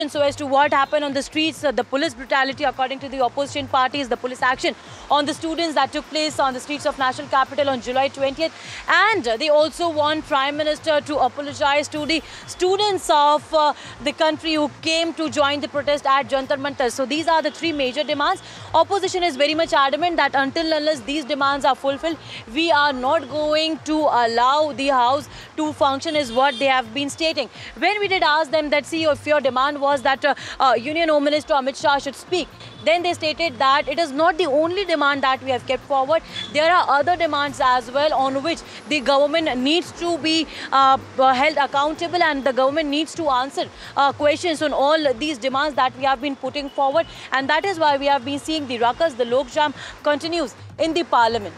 so as to what happened on the streets, the police brutality according to the opposition parties, the police action on the students that took place on the streets of national capital on July 20th. And they also want Prime Minister to apologize to the students of the country who came to join the protest at Jantar Mantar. So these are the three major demands. Opposition is very much adamant that until unless these demands are fulfilled, we are not going to allow the house to function, is what they have been stating. When we did ask them that, see, if your demand was that Union Home Minister Amit Shah should speak, then they stated that it is not the only demand that we have kept forward. There are other demands as well on which the government needs to be held accountable, and the government needs to answer questions on all these demands that we have been putting forward. And that is why we have been seeing the ruckus, the Lok Jam continues in the parliament.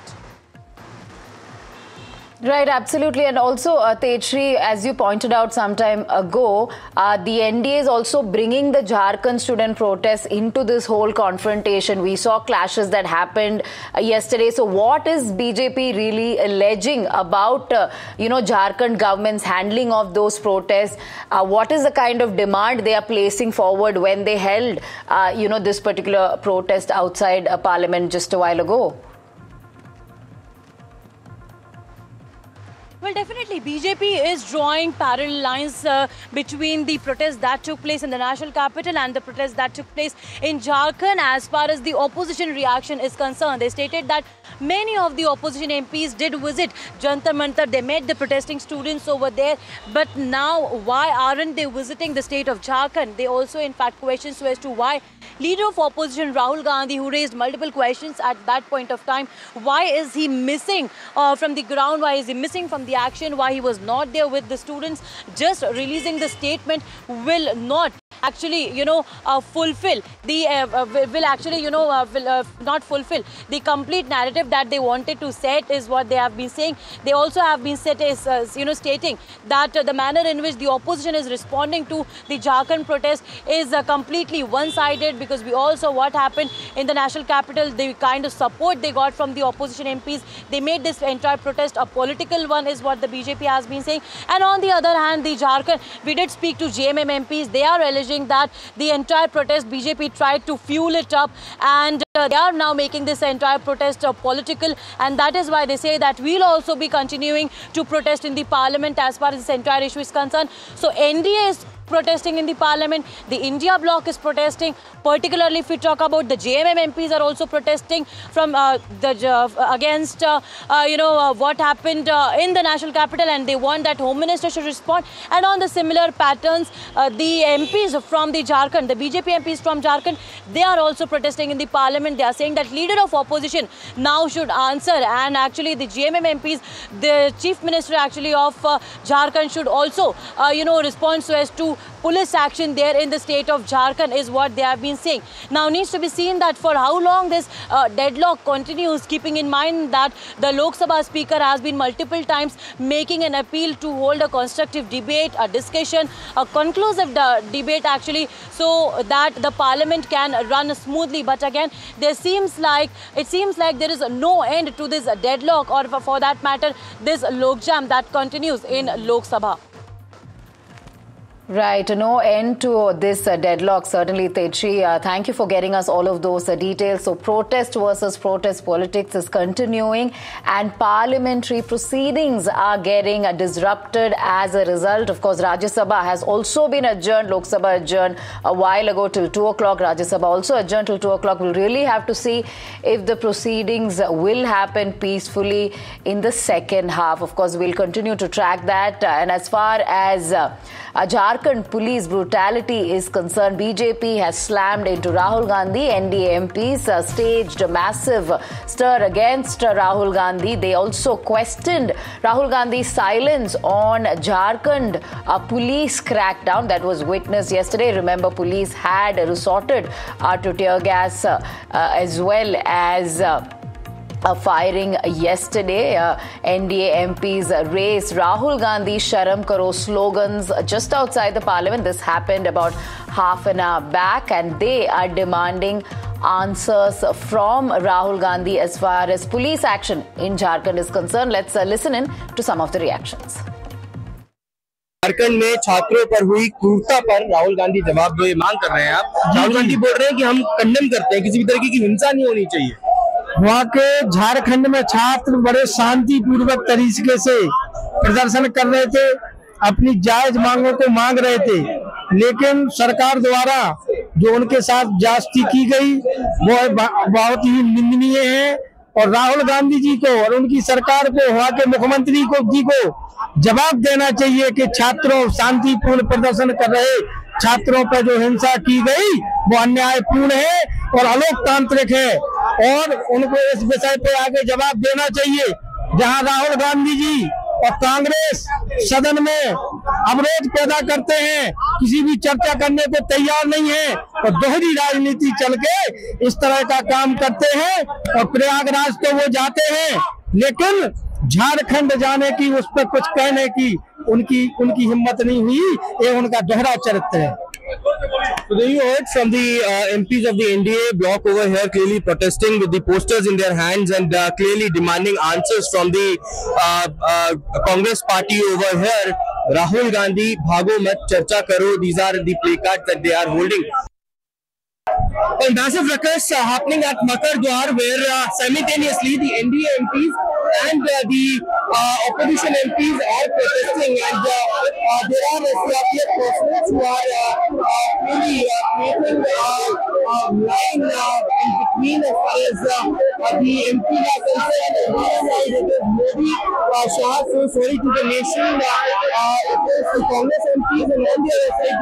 Right, absolutely. And also, Tejshri, as you pointed out some time ago, the NDA is also bringing the Jharkhand student protests into this whole confrontation. We saw clashes that happened yesterday. So what is BJP really alleging about, Jharkhand government's handling of those protests? What is the kind of demand they are placing forward when they held, this particular protest outside Parliament just a while ago? Well, definitely, BJP is drawing parallel lines between the protests that took place in the national capital and the protests that took place in Jharkhand. As far as the opposition reaction is concerned, they stated that many of the opposition MPs did visit Jantar Mantar. They met the protesting students over there. But now, why aren't they visiting the state of Jharkhand? They also, in fact, questioned as to why leader of opposition Rahul Gandhi, who raised multiple questions at that point of time, why is he missing from the ground? Why is he missing from the action? Why he was not there with the students? Just releasing the statement will not actually, fulfill the not fulfill the complete narrative that they wanted to set, is what they have been saying. They also have been stating that the manner in which the opposition is responding to the Jharkhand protest is completely one-sided, because we all saw what happened in the national capital, the kind of support they got from the opposition MPs. They made this entire protest a political one, is what the BJP has been saying. And on the other hand, the Jharkhand, we did speak to JMM MPs. They are alleging that the entire protest, BJP tried to fuel it up, and they are now making this entire protest political, and that is why they say that we'll also be continuing to protest in the parliament as far as this entire issue is concerned. So NDA is protesting in the parliament, the India bloc is protesting, particularly if we talk about the JMM MPs are also protesting from against what happened in the national capital, and they want that Home Minister should respond. And on the similar patterns, the MPs from the Jharkhand, the BJP MPs from Jharkhand, they are also protesting in the parliament. They are saying that leader of opposition now should answer, and actually the JMM MPs, the chief minister actually of Jharkhand should also respond so as to police action there in the state of Jharkhand, is what they have been saying. Now needs to be seen that for how long this deadlock continues, keeping in mind that the Lok Sabha speaker has been multiple times making an appeal to hold a constructive debate, a discussion, a conclusive debate actually, so that the parliament can run smoothly. But again, it seems like there is no end to this deadlock, or for that matter, this Lok Jam that continues in Lok Sabha. Right, no end to this deadlock, certainly, Tejshri. Thank you for getting us all of those details. So protest versus protest politics is continuing, and parliamentary proceedings are getting disrupted as a result. Of course, Rajya Sabha has also been adjourned. Lok Sabha adjourned a while ago till 2 o'clock. Rajya Sabha also adjourned till 2 o'clock. We'll really have to see if the proceedings will happen peacefully in the second half. Of course, we'll continue to track that. And as far as Jharkhand police brutality is concerned, BJP has slammed into Rahul Gandhi. NDA MPs staged a massive stir against Rahul Gandhi. They also questioned Rahul Gandhi's silence on Jharkhand police crackdown that was witnessed yesterday. Remember, police had resorted to tear gas as well as firing yesterday. NDA MPs raised Rahul Gandhi Sharam Karo slogans just outside the parliament. This happened about half an hour back, and they are demanding answers from Rahul Gandhi as far as police action in Jharkhand is concerned. Let's listen in to some of the reactions. Jharkhand में छात्रों पर हुई क्रूरता पर राहुल गांधी जवाब दो, ये मांग कर रहे हैं आप। राहुल गांधी बोल रहे हैं कि हम कंडेम करते हैं, किसी भी तरीके की हिंसा नहीं होनी चाहिए। वहाँ के झारखंड में छात्र बड़े शांतिपूर्वक तरीके से प्रदर्शन कर रहे थे, अपनी जायज मांगों को मांग रहे थे, लेकिन सरकार द्वारा जो उनके साथ ज्यादती की गई वो बहुत ही निंदनीय है। और राहुल गांधी जी को और उनकी सरकार को, वहाँ के मुख्यमंत्री जी को जवाब देना चाहिए कि छात्रों शांतिपूर्ण प्रदर्शन कर रहे छात्रों पर जो हिंसा की गई वो अन्यायपूर्ण है और अलोकतांत्रिक है, और उनको इस विषय पे आगे जवाब देना चाहिए। जहां राहुल गांधी जी और कांग्रेस सदन में अवरोध पैदा करते हैं, किसी भी चर्चा करने को तैयार नहीं है और दोहरी राजनीति चल के इस तरह का काम करते हैं। और प्रयागराज तो वो जाते हैं, लेकिन झारखंड जाने की, उस पर कुछ कहने की उनकी हिम्मत नहीं हुई। ये उनका दोहरा चरित्र है। So there you heard from the MPs of the NDA bloc over here, clearly protesting with the posters in their hands and clearly demanding answers from the Congress party over here. Rahul Gandhi, bhago mat, charcha karo. These are the placards that they are holding. A massive ruckus happening at Makar Dwar, where simultaneously the NDA MPs and the opposition MPs are protesting, and there are SRPF personnel who are really creating a line in between as far as the MPs are concerned. On one side it is Modi, Shah, so sorry to the nation. It is the Congress MPs, and on the other side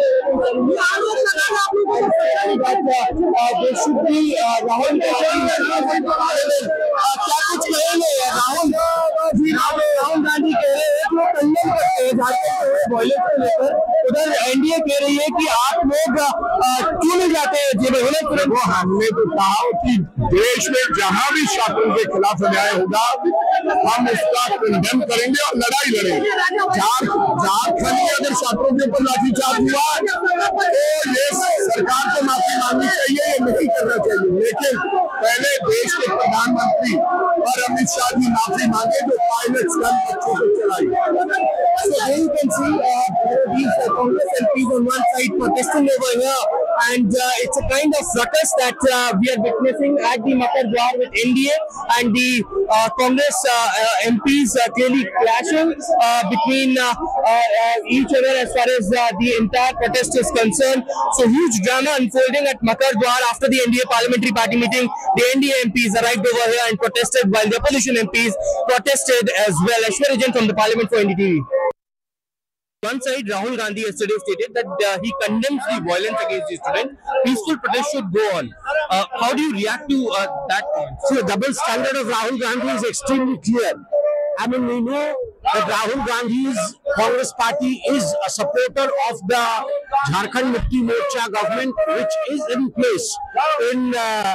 there should be Rahul Gandhi. क्या कुछ कहेंगे राहुल गांधी कह रहे हैं जो condemn करते हैं झारखंड के वॉयलेंस को लेकर, उधर एनडीए कह रही है कि आप लोग क्यों नहीं जाते हैं। वो हमने तो कहा कि देश में जहां भी छात्रों के खिलाफ अन्याय होगा हम उसका कंडेम करेंगे और लड़ाई लड़ेंगे। झारखंड में अगर छात्रों के ऊपर लाठीचार्ज हुआ तो ये सरकार को माफी मांगनी चाहिए, ये नहीं करना चाहिए, लेकिन पहले देश के प्रधानमंत्री और अमित शाह जी माफी मांगे जो पायलट्स गन बच्चों को चलाई। So there you can see these Congress MPs on one side protesting over here, and it's a kind of ruckus that we are witnessing at the Makar Dwar with NDA and the Congress MPs clearly clashing between each other as far as the entire protest is concerned. So huge drama unfolding at Makar Dwar after the NDA parliamentary party meeting. The NDA MPs arrived over here and protested, while the opposition MPs protested as well. Ashwari Jain from the Parliament for NDTV. One side, Rahul Gandhi yesterday stated that he condemns the violence against the students. Peaceful protest should go on. How do you react to that? See, the double standard of Rahul Gandhi is extremely clear. I mean, we know that Rahul Gandhi's Congress party is a supporter of the Jharkhand Mukti Morcha government, which is in place in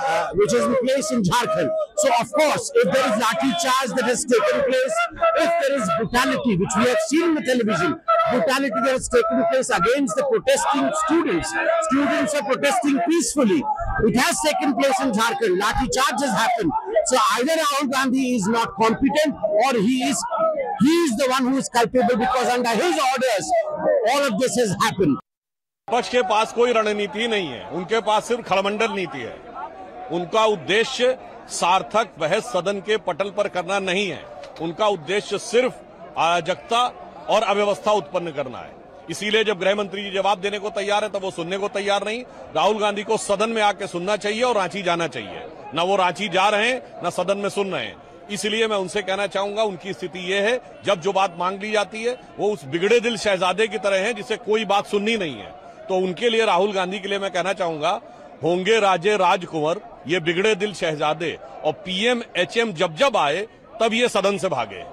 Jharkhand. So, of course, if there is lathi charge that has taken place, if there is brutality, which we have seen in the television, brutality that has taken place against the protesting students are protesting peacefully. It has taken place in Jharkhand. Lathi charge has happened. So either Rahul Gandhi is not competent or he is the one who is culpable, because under his orders all of this has happened. विपक्ष के पास कोई रणनीति नहीं है, उनके पास सिर्फ खड़मंडल नीति है। उनका उद्देश्य सार्थक बहस सदन के पटल पर करना नहीं है, उनका उद्देश्य सिर्फ अराजकता और अव्यवस्था उत्पन्न करना है। इसीलिए जब गृह मंत्री जी जवाब देने को तैयार है तब वो सुनने को तैयार नहीं। राहुल गांधी को सदन में आके सुनना चाहिए और रांची जाना चाहिए। न वो रांची जा रहे हैं, न सदन में सुन रहे हैं। इसलिए मैं उनसे कहना चाहूंगा, उनकी स्थिति ये है, जब जो बात मांग ली जाती है वो उस बिगड़े दिल शहजादे की तरह है जिसे कोई बात सुननी नहीं है। तो उनके लिए, राहुल गांधी के लिए मैं कहना चाहूंगा, होंगे राजे राजकुंवर, ये बिगड़े दिल शहजादे, और पीएम एचएम जब जब आए तब ये सदन से भागे।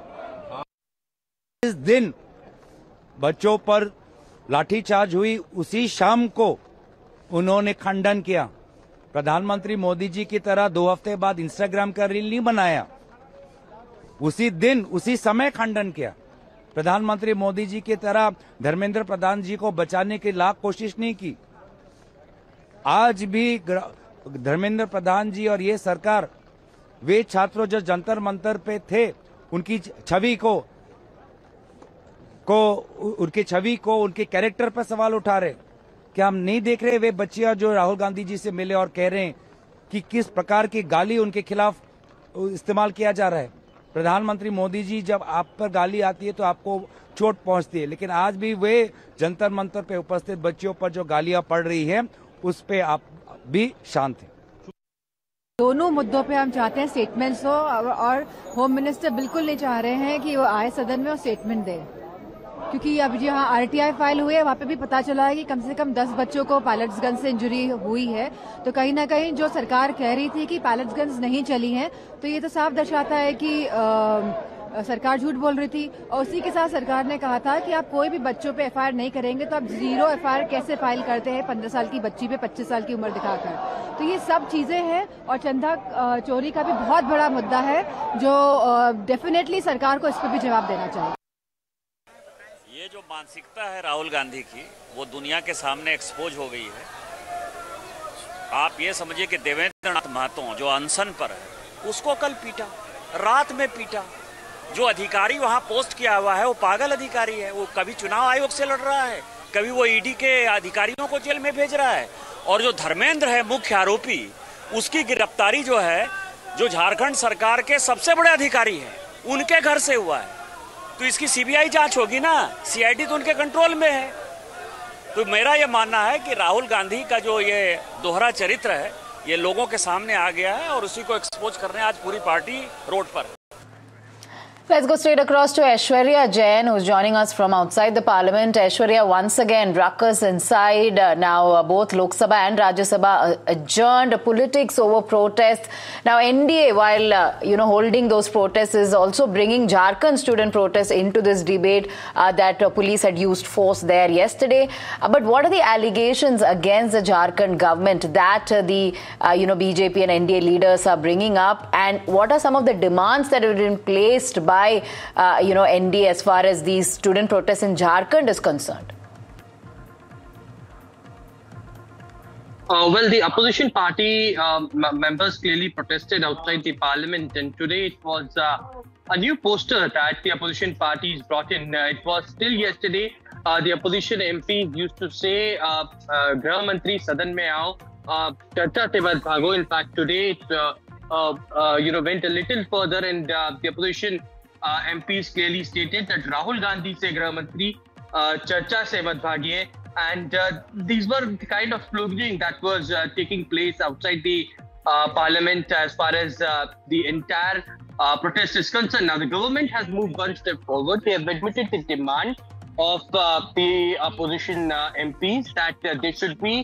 इस दिन बच्चों पर लाठीचार्ज हुई, उसी शाम को उन्होंने खंडन किया। प्रधानमंत्री मोदी जी की तरह 2 हफ्ते बाद इंस्टाग्राम का रील नहीं बनाया, उसी दिन उसी समय खंडन किया। प्रधानमंत्री मोदी जी की तरह धर्मेंद्र प्रधान जी को बचाने की लाख कोशिश नहीं की। आज भी धर्मेंद्र प्रधान जी और ये सरकार, वे छात्रों जो जंतर मंतर पे थे, उनकी छवि को उनकी छवि को, उनके कैरेक्टर पर सवाल उठा रहे। क्या हम नहीं देख रहे वे बच्चियां जो राहुल गांधी जी से मिले और कह रहे हैं कि किस प्रकार की गाली उनके खिलाफ इस्तेमाल किया जा रहा है। प्रधानमंत्री मोदी जी, जब आप पर गाली आती है तो आपको चोट पहुंचती है, लेकिन आज भी वे जंतर मंतर पे उपस्थित बच्चियों पर जो गालियां पड़ रही है उस पे आप भी शांत हैं। दोनों मुद्दों पे हम चाहते हैं स्टेटमेंट्स हो, और होम मिनिस्टर बिल्कुल नहीं चाह रहे हैं कि वो आए सदन में और स्टेटमेंट दे, क्योंकि अब जहाँ आरटीआई फाइल हुई है वहाँ पे भी पता चला है कि कम से कम 10 बच्चों को पैलेट्स गन से इंजरी हुई है। तो कहीं ना कहीं जो सरकार कह रही थी कि पैलेट्स गन्स नहीं चली हैं, तो ये तो साफ दर्शाता है कि सरकार झूठ बोल रही थी। और उसी के साथ सरकार ने कहा था कि आप कोई भी बच्चों पे एफआईआर नहीं करेंगे, तो आप 0 एफआईआर कैसे फाइल करते हैं 15 साल की बच्ची पे 25 साल की उम्र दिखाकर। तो ये सब चीजें हैं, और चंदा चोरी का भी बहुत बड़ा मुद्दा है जो डेफिनेटली सरकार को इस पर भी जवाब देना चाहिए। ये जो मानसिकता है राहुल गांधी की, वो दुनिया के सामने एक्सपोज हो गई है। आप ये समझिए कि देवेंद्र नाथ महतो जो अनशन पर है, उसको कल पीटा, रात में पीटा। जो अधिकारी वहां पोस्ट किया हुआ है वो पागल अधिकारी है। वो कभी चुनाव आयोग से लड़ रहा है, कभी वो ईडी के अधिकारियों को जेल में भेज रहा है। और जो धर्मेंद्र है मुख्य आरोपी, उसकी गिरफ्तारी जो है, जो झारखंड सरकार के सबसे बड़े अधिकारी हैं, उनके घर से हुआ है। तो इसकी सीबीआई जांच होगी ना, सीआईडी तो उनके कंट्रोल में है। तो मेरा ये मानना है कि राहुल गांधी का जो ये दोहरा चरित्र है, ये लोगों के सामने आ गया है और उसी को एक्सपोज करने आज पूरी पार्टी रोड पर है। Let's go straight across to Aishwarya Jain, who's joining us from outside the parliament. Aishwarya, once again, ruckus inside. Now, both Lok Sabha and Rajya Sabha adjourned. Politics over protests. Now, NDA, while, holding those protests, is also bringing Jharkhand student protests into this debate that police had used force there yesterday. But what are the allegations against the Jharkhand government that the, BJP and NDA leaders are bringing up? And what are some of the demands that have been placed by NDA as far as these student protests in Jharkhand is concerned? Well, the opposition party members clearly protested outside the parliament, and today it was a new poster that the opposition parties brought in. It was still yesterday. The opposition MPs used to say, Grah Mantri Sadan mein aao, Charcha se baat bhago. In fact, today it went a little further, and the opposition MPs clearly stated that Rahul Gandhi se Grah Mantri Charcha se mat bhagiye. And these were the kind of sloganeering that was taking place outside the parliament as far as the entire protest is concerned. Now, the government has moved one step forward. They have admitted the demand of the opposition MPs that there should be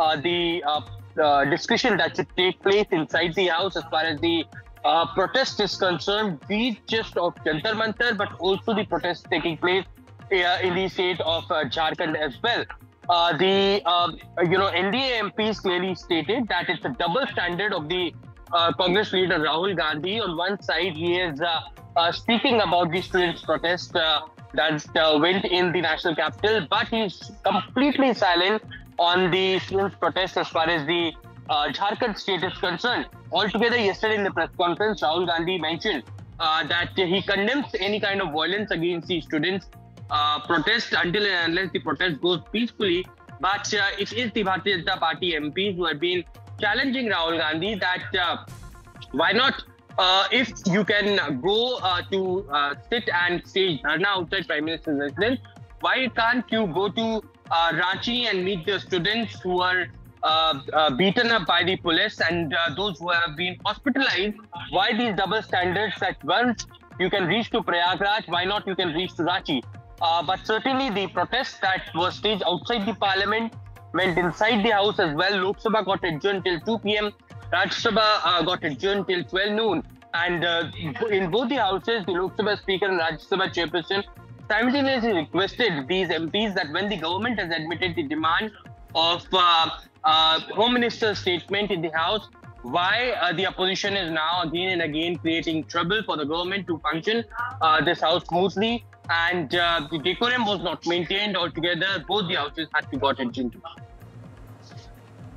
the discussion that should take place inside the house as far as the protest is concerned, be just of Jantar Mantar, but also the protest taking place in the state of Jharkhand as well. The NDA MPs clearly stated that it's a double standard of the Congress leader Rahul Gandhi. On one side, he is speaking about the students' protest that went in the national capital, but he's completely silent on the students' protest as far as the Jharkhand state is concerned. Altogether, yesterday in the press conference, Rahul Gandhi mentioned that he condemns any kind of violence against the students' protest until and unless the protest goes peacefully. But it is the Bharatiya Janata Party MPs who have been challenging Rahul Gandhi that why not, if you can go to sit and stage dharna outside Prime Minister's residence, why can't you go to Ranchi and meet the students who are beaten up by the police and those who have been hospitalized? Why these double standards that once you can reach to Prayagraj, why not you can reach to Ranchi? But certainly the protest that was staged outside the parliament went inside the house as well. Lok Sabha got adjourned till 2 p.m. Rajya Sabha got adjourned till 12 noon. And in both the houses, the Lok Sabha Speaker and Rajya Sabha Chairperson simultaneously requested these MPs that when the government has admitted the demand of Home Minister's statement in the House, why the opposition is now again and again creating trouble for the government to function this House smoothly. And the decorum was not maintained altogether. Both the houses had to got adjourned.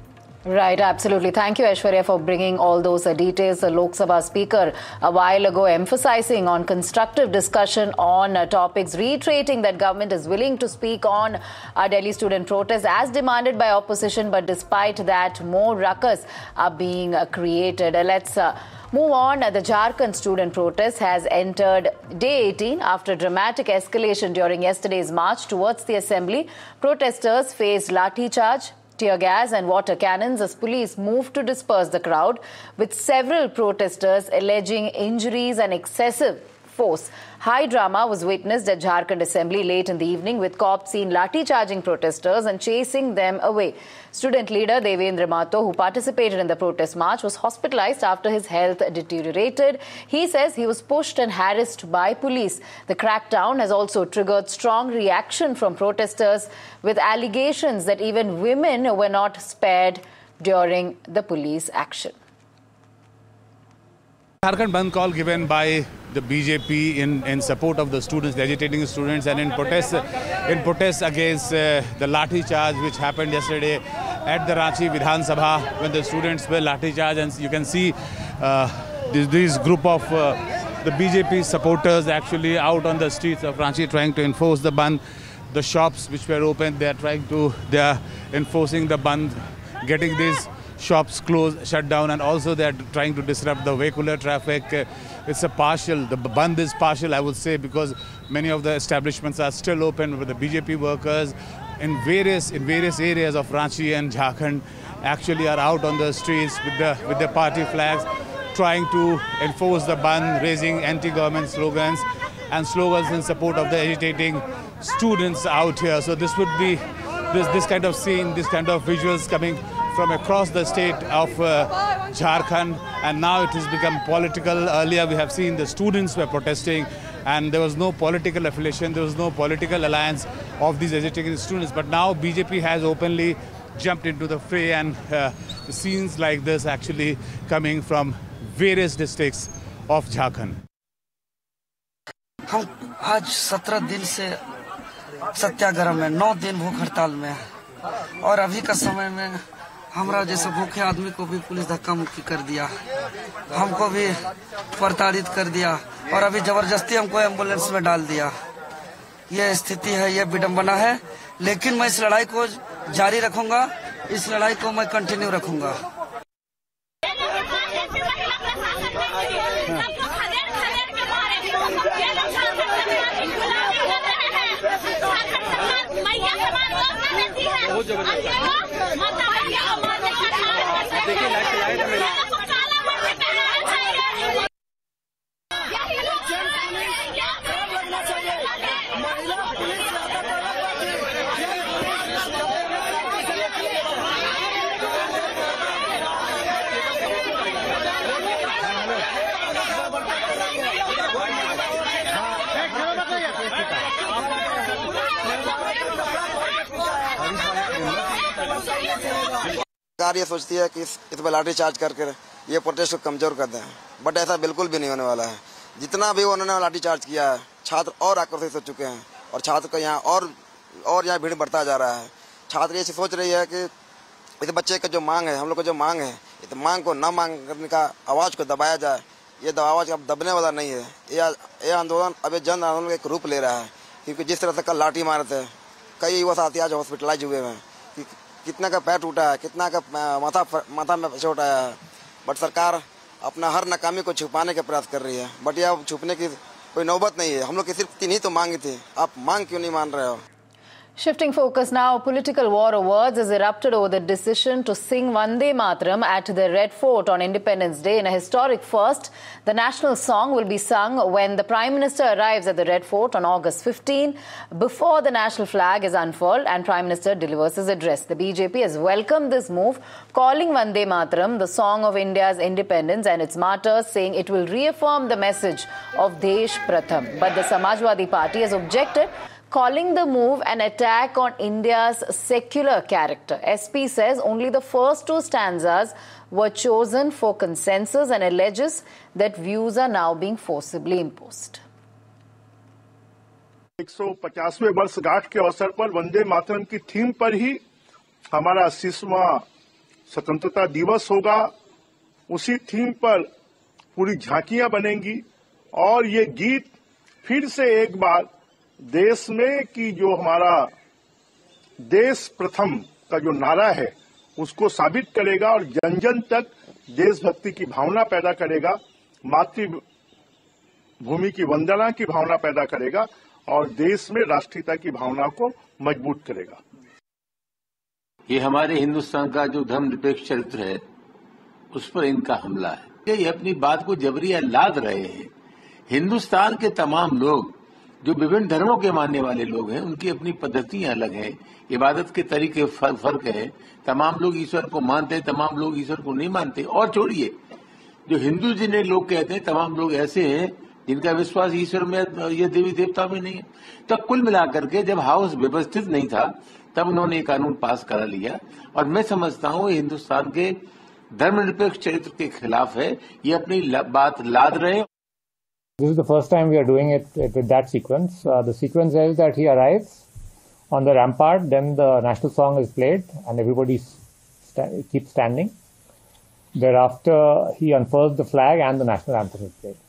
Right, absolutely. Thank you, Aishwarya, for bringing all those details. The Lok Sabha Speaker a while ago emphasizing on constructive discussion on topics, reiterating that government is willing to speak on Delhi student protests as demanded by opposition, but despite that, more ruckus are being created. Let's move on. The Jharkhand student protest has entered day 18 after dramatic escalation during yesterday's march towards the assembly. Protesters faced lathi charge, tear gas and water cannons as police moved to disperse the crowd, with several protesters alleging injuries and excessive force. High drama was witnessed at Jharkhand Assembly late in the evening, with cops seen lathi charging protesters and chasing them away. Student leader Devendra Mato, who participated in the protest march, was hospitalized after his health deteriorated. He says he was pushed and harassed by police. The crackdown has also triggered strong reaction from protesters, with allegations that even women were not spared during the police action. Jharkhand Bandh call given by the BJP in support of the students, the agitating students, and in protest against the lathi charge which happened yesterday at the Ranchi Vidhan Sabha when the students were lathi charge. And you can see this group of the BJP supporters actually out on the streets of Ranchi trying to enforce the Bandh. The shops which were open, they are enforcing the Bandh, getting these shops closed, shut down, and also they are trying to disrupt the vehicular traffic. It's a partial, the Bandh is partial, I would say, because many of the establishments are still open, with the BJP workers in various areas of Ranchi and Jharkhand actually are out on the streets with the party flags, trying to enforce the Bandh, raising anti-government slogans and slogans in support of the agitating students out here. So this would be this kind of scene, this kind of visuals coming from across the state of Jharkhand, and now it has become political. Earlier we have seen the students were protesting and there was no political affiliation, there was no political alliance of these agitating students, but now BJP has openly jumped into the fray, and scenes like this actually coming from various districts of Jharkhand. हम आज 17 दिन से सत्याग्रह में, 9 दिन भूख हड़ताल में, और अभी का समय में हमारा जैसे भूखे आदमी को भी पुलिस धक्का मुक्की कर दिया, हमको भी प्रताड़ित कर दिया और अभी जबरदस्ती हमको एम्बुलेंस में डाल दिया। ये स्थिति है, ये विडंबना है, लेकिन मैं इस लड़ाई को जारी रखूंगा, इस लड़ाई को मैं कंटिन्यू रखूंगा। सरकार ये सोचती है कि इस पर लाठी चार्ज करके ये प्रोटेस्ट को कमजोर कर दें, बट ऐसा बिल्कुल भी नहीं होने वाला है। जितना भी उन्होंने लाठी चार्ज किया है, छात्र और आक्रोशित हो चुके हैं और छात्र को यहाँ और यहाँ भीड़ बढ़ता जा रहा है। छात्र ये सोच रही है कि इस बच्चे का जो मांग है, हम लोग का जो मांग है, इस मांग को न मांग करने का आवाज़ को दबाया जाए। ये आवाज़ अब दबने वाला नहीं है। ये आंदोलन अब जन आंदोलन का एक रूप ले रहा है, क्योंकि जिस तरह से कल लाठी मारे थे, कई युवा साथी आज हॉस्पिटलाइज हुए हैं, कितना का पैर टूटा है, कितना का माथा में चोट आया है, बट सरकार अपना हर नाकामी को छुपाने का प्रयास कर रही है। बट यह छुपने की कोई नौबत नहीं है। हम लोग की सिर्फ 3 ही तो मांगी थी, आप मांग क्यों नहीं मान रहे हो? Shifting focus now, political war of words has erupted over the decision to sing Vande Mataram at the Red Fort on Independence Day. In a historic first, the national song will be sung when the Prime Minister arrives at the Red Fort on August 15, before the national flag is unfurled and Prime Minister delivers his address. The BJP has welcomed this move, calling Vande Mataram the song of India's independence and its martyrs, saying it will reaffirm the message of Desh Pratham. But the Samajwadi Party has objected, calling the move an attack on India's secular character. SP says only the first 2 stanzas were chosen for consensus and alleges that views are now being forcibly imposed. 150वें वर्षगांठ के अवसर पर वंदे मातरम की theme पर ही हमारा 80वां स्वतंत्रता दिवस होगा, उसी थीम पर पूरी झांकियां बनेंगी और ये गीत फिर से एक बार देश में कि जो हमारा देश प्रथम का जो नारा है उसको साबित करेगा और जन जन तक देशभक्ति की भावना पैदा करेगा, मातृभूमि की वंदना की भावना पैदा करेगा और देश में राष्ट्रीयता की भावना को मजबूत करेगा। ये हमारे हिंदुस्तान का जो धर्मनिरपेक्ष चरित्र है उस पर इनका हमला है। ये अपनी बात को जबरिया लाद रहे हैं। हिंदुस्तान के तमाम लोग जो विभिन्न धर्मों के मानने वाले लोग हैं, उनकी अपनी पद्धतियां अलग हैं, इबादत के तरीके फर्क है। तमाम लोग ईश्वर को मानते हैं, तमाम लोग ईश्वर को नहीं मानते। और छोड़िए, जो हिंदू जिन्हें लोग कहते हैं, तमाम लोग ऐसे हैं जिनका विश्वास ईश्वर में या देवी देवता में नहीं है। तो कुल मिलाकर के जब हाउस व्यवस्थित नहीं था तब उन्होंने कानून पास करा लिया और मैं समझता हूँ हिंदुस्तान के धर्मनिरपेक्ष चरित्र के खिलाफ है। ये अपनी बात लाद रहे हैं। This is the first time we are doing it with that sequence. The sequence is that he arrives on the rampart, then the national song is played and everybody keeps standing. Thereafter, he unfurls the flag and the national anthem is played.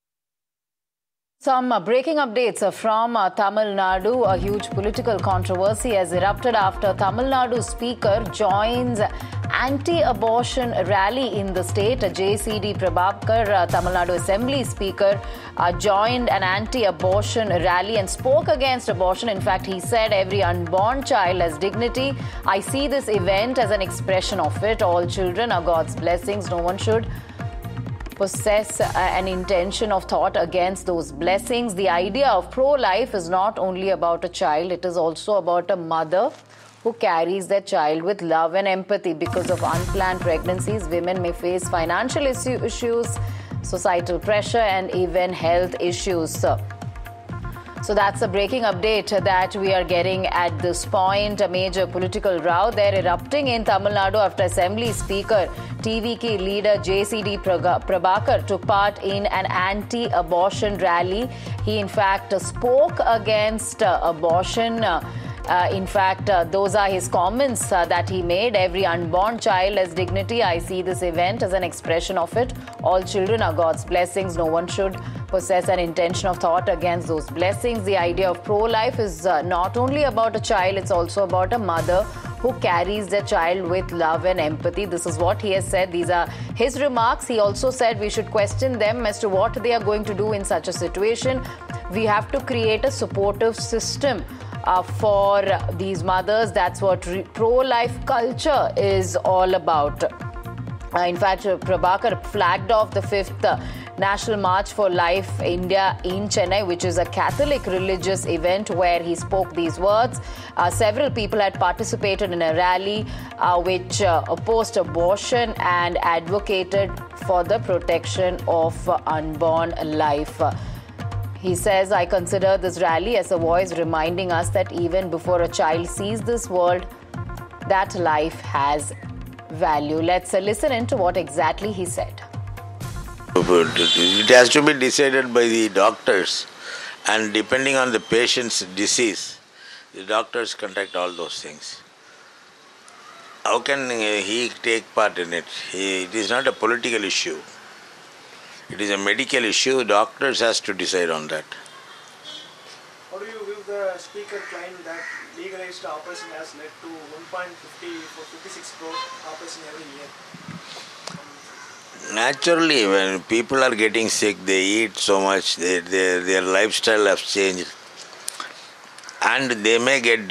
Some breaking updates from Tamil Nadu. A huge political controversy has erupted after Tamil Nadu speaker joins anti-abortion rally in the state. JCD Prabhakar, Tamil Nadu Assembly Speaker, joined an anti-abortion rally and spoke against abortion. In fact, he said every unborn child has dignity. I see this event as an expression of it. All children are God's blessings. No one should possess an intention of thought against those blessings. The idea of pro-life is not only about a child, it is also about a mother who carries their child with love and empathy. Because of unplanned pregnancies, women may face financial issues, societal pressure and even health issues. So that's a breaking update that we are getting at this point. A major political row there erupting in Tamil Nadu after Assembly Speaker TVK leader JCD Prabhakar took part in an anti-abortion rally. He in fact spoke against abortion. In fact, those are his comments that he made. Every unborn child has dignity. I see this event as an expression of it. All children are God's blessings. No one should possess an intention of thought against those blessings. The idea of pro-life is not only about a child, it's also about a mother who carries their child with love and empathy. This is what he has said. These are his remarks. He also said we should question them as to what they are going to do in such a situation. We have to create a supportive system for these mothers. That's what pro-life culture is all about. In fact, Prabhakar flagged off the 5th National March for Life India in Chennai, which is a Catholic religious event where he spoke these words. Several people had participated in a rally which opposed abortion and advocated for the protection of unborn life. He says, I consider this rally as a voice reminding us that even before a child sees this world, that life has value. Let's listen into what exactly he said. It has to be decided by the doctors, and depending on the patient's disease, the doctors conduct all those things. How can he take part in it? It is not a political issue. It is a medical issue. Doctors has to decide on that. How do you view the speaker claim that legalized operation has led to 1.56 crore operation every year? Naturally, when people are getting sick, they eat so much, their lifestyle has changed, and they may get